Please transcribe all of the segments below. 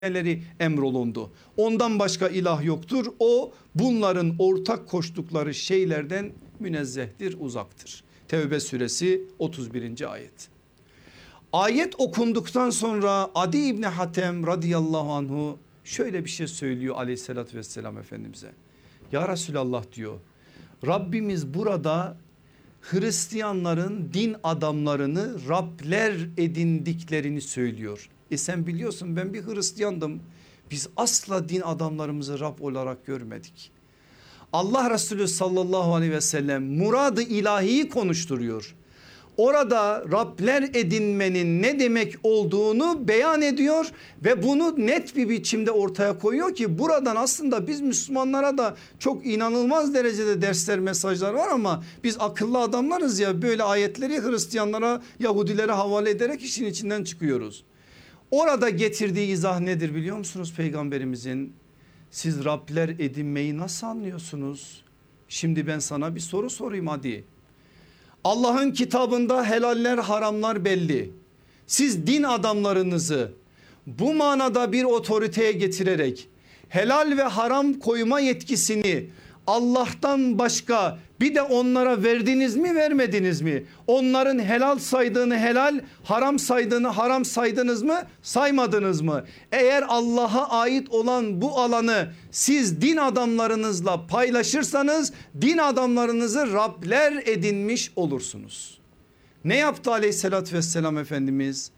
emrolundu. Ondan başka ilah yoktur. O bunların ortak koştukları şeylerden münezzehtir, uzaktır. Tevbe suresi 31. ayet. Ayet okunduktan sonra Adi İbni Hatem radıyallahu anhu şöyle bir şey söylüyor aleyhissalatü vesselam Efendimiz'e. Ya Resulallah diyor, Rabbimiz burada Hristiyanların din adamlarını Rabler edindiklerini söylüyor. Sen biliyorsun, ben bir Hristiyandım. Biz asla din adamlarımızı Rab olarak görmedik. Allah Resulü sallallahu aleyhi ve sellem murad-ı ilahiyi konuşturuyor. Orada Rabler edinmenin ne demek olduğunu beyan ediyor ve bunu net bir biçimde ortaya koyuyor ki buradan aslında biz Müslümanlara da çok inanılmaz derecede dersler, mesajlar var ama biz akıllı adamlarız ya, böyle ayetleri Hristiyanlara, Yahudilere havale ederek işin içinden çıkıyoruz. Orada getirdiği izah nedir biliyor musunuz peygamberimizin? Siz Rabler edinmeyi nasıl anlıyorsunuz? Şimdi ben sana bir soru sorayım hadi. Allah'ın kitabında helaller haramlar belli. Siz din adamlarınızı bu manada bir otoriteye getirerek helal ve haram koyma yetkisini Allah'tan başka bir de onlara verdiniz mi, vermediniz mi? Onların helal saydığını helal, haram saydığını haram saydınız mı, saymadınız mı? Eğer Allah'a ait olan bu alanı siz din adamlarınızla paylaşırsanız din adamlarınızı Rabler edinmiş olursunuz. Ne yaptı aleyhissalatü vesselam Efendimiz?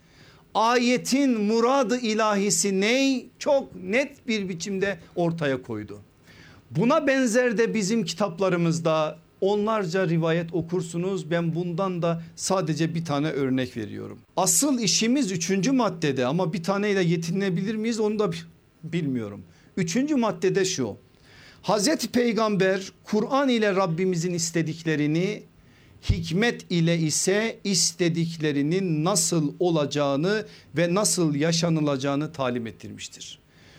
Ayetin muradı ilahisi ney? Çok net bir biçimde ortaya koydu. Buna benzer de bizim kitaplarımızda onlarca rivayet okursunuz. Ben bundan da sadece bir tane örnek veriyorum. Asıl işimiz 3. maddede ama bir taneyle yetinebilir miyiz onu da bilmiyorum. 3. maddede şu: Hazreti Peygamber Kur'an ile Rabbimizin istediklerini, hikmet ile ise istediklerinin nasıl olacağını ve nasıl yaşanılacağını talim ettirmiştir.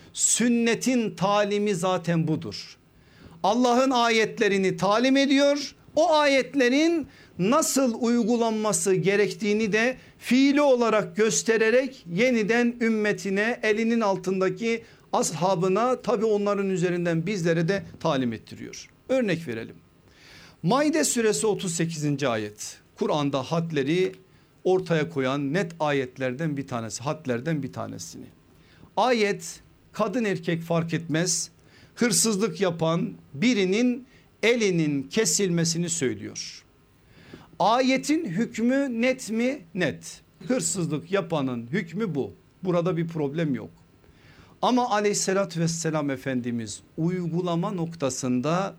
Sünnetin talimi zaten budur. Allah'ın ayetlerini talim ediyor. O ayetlerin nasıl uygulanması gerektiğini de fiili olarak göstererek yeniden ümmetine, elinin altındaki ashabına, tabi onların üzerinden bizlere de talim ettiriyor. Örnek verelim. Maide suresi 38. ayet. Kur'an'da hadleri ortaya koyan net ayetlerden bir tanesi, hadlerden bir tanesini. Ayet kadın erkek fark etmez, hırsızlık yapan birinin elinin kesilmesini söylüyor. Ayetin hükmü net mi? Net. Hırsızlık yapanın hükmü bu. Burada bir problem yok. Ama aleyhissalatü vesselam Efendimiz uygulama noktasında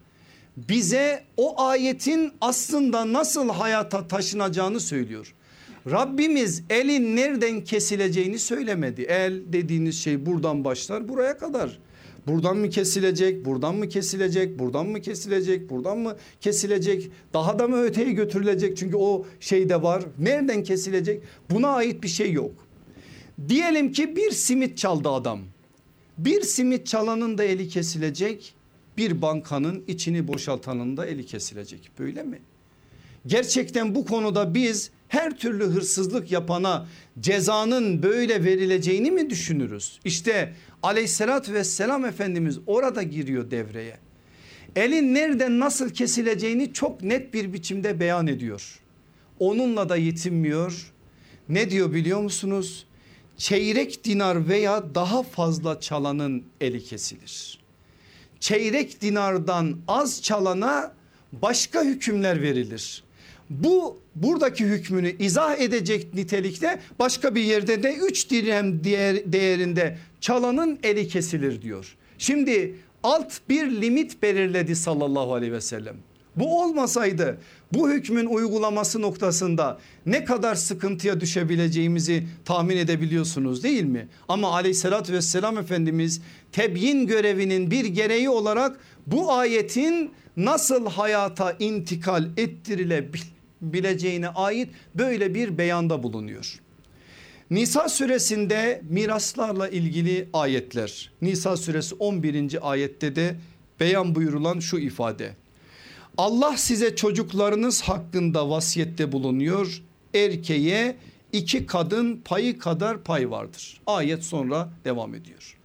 bize o ayetin aslında nasıl hayata taşınacağını söylüyor. Rabbimiz elin nereden kesileceğini söylemedi. El dediğiniz şey buradan başlar buraya kadar. Buradan mı kesilecek, buradan mı kesilecek, buradan mı kesilecek, buradan mı kesilecek, daha da mı öteye götürülecek, çünkü o şey de var. Nereden kesilecek, buna ait bir şey yok. Diyelim ki bir simit çaldı adam. Bir simit çalanın da eli kesilecek, bir bankanın içini boşaltanın da eli kesilecek, böyle mi? Gerçekten bu konuda biz her türlü hırsızlık yapana cezanın böyle verileceğini mi düşünürüz? İşte aleyhissalatü vesselam Efendimiz orada giriyor devreye. Elin nereden nasıl kesileceğini çok net bir biçimde beyan ediyor. Onunla da yetinmiyor. Ne diyor biliyor musunuz? Çeyrek dinar veya daha fazla çalanın eli kesilir. Çeyrek dinardan az çalana başka hükümler verilir. Bu buradaki hükmünü izah edecek nitelikte başka bir yerde de 3 dirhem değerinde çalanın eli kesilir diyor. Şimdi alt bir limit belirledi sallallahu aleyhi ve sellem. Bu olmasaydı bu hükmün uygulaması noktasında ne kadar sıkıntıya düşebileceğimizi tahmin edebiliyorsunuz değil mi? Ama aleyhissalatü vesselam Efendimiz tebyin görevinin bir gereği olarak bu ayetin nasıl hayata intikal ettirilebileceğine ait böyle bir beyanda bulunuyor. Nisa suresinde miraslarla ilgili ayetler. Nisa suresi 11. ayette de beyan buyurulan şu ifade: Allah size çocuklarınız hakkında vasiyette bulunuyor. Erkeğe iki kadın payı kadar pay vardır. Ayet sonra devam ediyor.